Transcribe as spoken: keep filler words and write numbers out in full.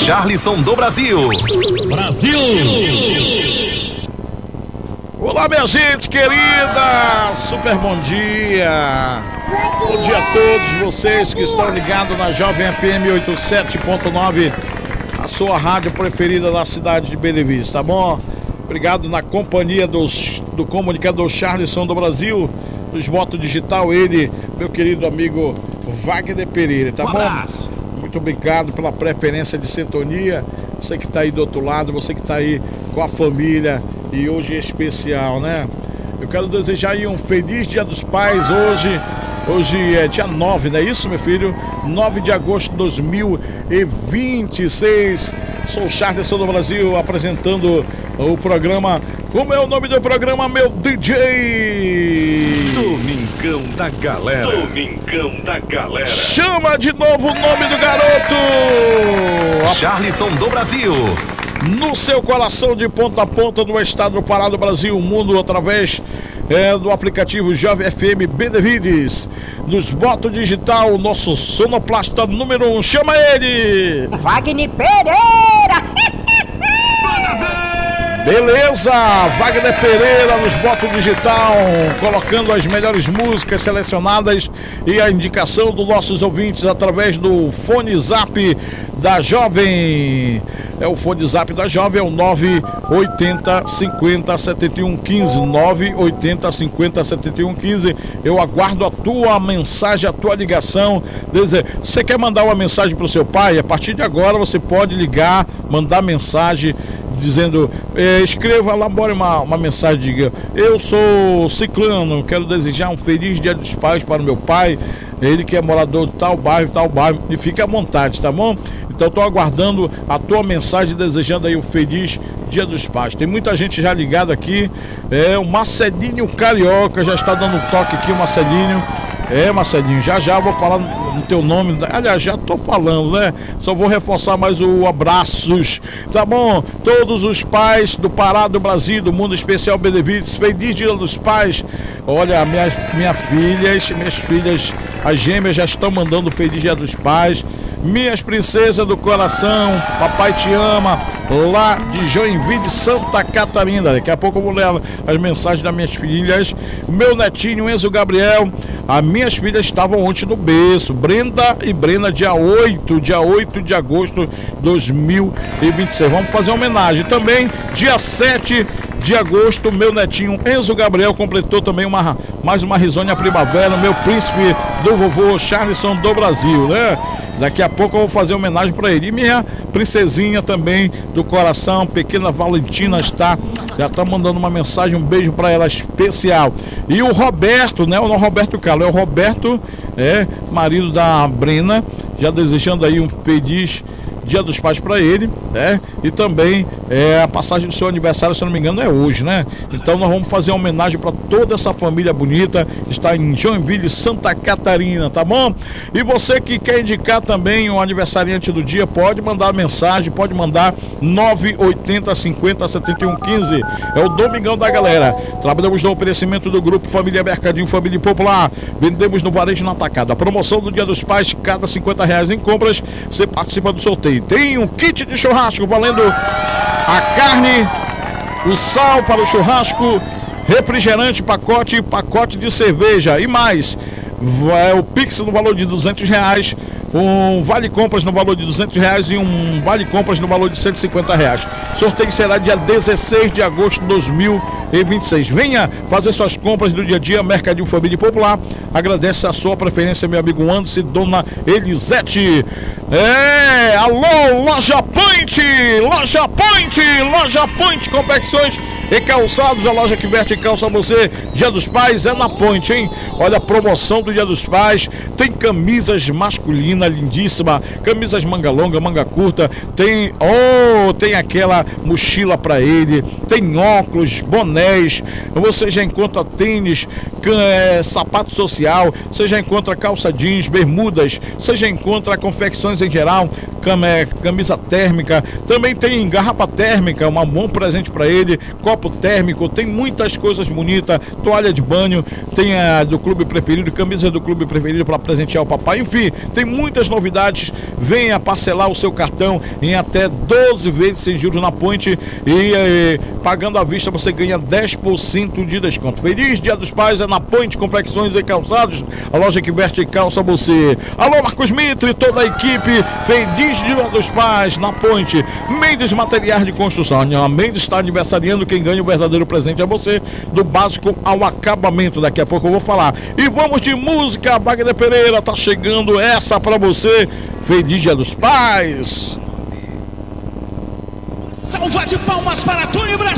Charlison do Brasil. Brasil! Olá, minha gente querida, super bom dia. Bom dia a todos vocês que estão ligados na Jovem F M oitenta e sete ponto nove, a sua rádio preferida da cidade de Benevides, tá bom? Obrigado na companhia dos, do comunicador Charlison do Brasil, dos Voto Digital, ele, meu querido amigo Wagner Pereira, tá bom? Muito obrigado pela preferência de sintonia, você que está aí do outro lado, você que está aí com a família, e hoje é especial, né? Eu quero desejar aí um feliz Dia dos Pais hoje. Hoje é dia nove, não é isso, meu filho? nove de agosto de dois mil e vinte e seis. Sou o Charlison do Brasil apresentando o programa. Como é o nome do programa, meu D J? Domingão da Galera. Domingão da Galera. Chama de novo o nome do garoto. Charlison do Brasil. No seu coração, de ponta a ponta do estado do Pará, do Brasil, o mundo, através é, do aplicativo Jovem F M Benevides, nos Voto Digital, nosso sonoplasta número um. Chama ele! Wagner Pereira! Beleza, Wagner Pereira nos Voto Digital, colocando as melhores músicas selecionadas e a indicação dos nossos ouvintes através do fone zap da Jovem. É o fone zap da Jovem, é o nove oitenta, cinquenta, setenta e um, quinze, nove oitenta, cinquenta, setenta e um, quinze. Eu aguardo a tua mensagem, a tua ligação. Você quer mandar uma mensagem para o seu pai? A partir de agora você pode ligar, mandar mensagem dizendo, eh, escreva, elabore uma, uma mensagem, diga: eu sou ciclano, quero desejar um feliz Dia dos Pais para o meu pai, ele que é morador de tal bairro, tal bairro, e fique à vontade, tá bom? Então estou aguardando a tua mensagem, desejando aí um feliz Dia dos Pais. Tem muita gente já ligada aqui, é o Marcelinho Carioca já está dando um toque aqui, o Marcelinho. É, Marcelinho, já já vou falar no teu nome. Aliás, já tô falando, né? Só vou reforçar mais o abraços, tá bom? Todos os pais do Pará, do Brasil, do Mundo Especial Benevides, feliz Dia dos Pais. Olha, minhas, minhas filhas, minhas filhas, as gêmeas já estão mandando feliz Dia dos Pais. Minhas princesas do coração, papai te ama, lá de Joinville, Santa Catarina. Daqui a pouco eu vou ler as mensagens das minhas filhas. Meu netinho Enzo Gabriel, as minhas filhas estavam ontem no berço, Brenda e Brena, dia oito, dia oito de agosto de dois mil e vinte e seis. Vamos fazer uma homenagem. Também, dia sete de agosto, meu netinho Enzo Gabriel completou também uma, mais uma risonha primavera, meu príncipe do vovô Charlison do Brasil, né? Daqui a pouco eu vou fazer homenagem para ele. E minha princesinha também do coração, pequena Valentina, está, já está mandando uma mensagem, um beijo para ela especial. E o Roberto, né? O não Roberto Carlos, é o Roberto, é, marido da Brena, já desejando aí um feliz Dia dos Pais para ele, né? E também é, a passagem do seu aniversário, se eu não me engano, é hoje, né? Então nós vamos fazer uma homenagem para toda essa família bonita, está em Joinville, Santa Catarina, tá bom? E você que quer indicar também o aniversariante do dia, pode mandar mensagem, pode mandar nove oitenta, cinquenta, setenta e um, quinze. É o Domingão da Galera. Trabalhamos no oferecimento do Grupo Família Mercadinho, Família Popular. Vendemos no varejo na atacada. A promoção do Dia dos Pais, cada cinquenta reais em compras, você participa do sorteio. Tem um kit de churrasco valendo a carne, o sal para o churrasco, refrigerante, pacote e pacote de cerveja e mais. É o Pix no valor de duzentos reais, um vale compras no valor de duzentos reais e um vale compras no valor de cento e cinquenta reais. Sorteio será dia dezesseis de agosto de dois mil e vinte e seis. Venha fazer suas compras do dia a dia, Mercadinho Família Popular. Agradece a sua preferência, meu amigo Anderson e dona Elisete. É, alô, Loja Point, Loja Point, Loja Point Confecções e Calçados, a loja que veste calça a você. Dia dos Pais é na Point, hein? Olha a promoção do Dia dos Pais, tem camisas masculinas lindíssima, camisas manga longa, manga curta, tem, oh, tem aquela mochila para ele, tem óculos, bonés, você já encontra tênis, é, sapato social, você já encontra calça jeans, bermudas, você já encontra confecções em geral, camisa térmica, também tem garrafa térmica, um bom presente para ele, copo térmico, tem muitas coisas bonitas, toalha de banho, tem a do clube preferido, camisa do clube preferido para presentear o papai, enfim, tem muito muitas novidades. Venha parcelar o seu cartão em até doze vezes sem juros na Point e eh, pagando à vista você ganha dez por cento de desconto. Feliz Dia dos Pais é na Point Confecções e Calçados, a loja que veste e calça você. Alô, Marcos Mitre e toda a equipe, feliz Dia dos Pais na Point. Mendes Materiais de Construção, a Mendes está aniversariando, quem ganha o verdadeiro presente é você, do básico ao acabamento. Daqui a pouco eu vou falar. E vamos de música, Wagner Pereira, tá chegando essa pra você. Feliz Dia dos Pais. Salva de palmas para Túlio Brasil.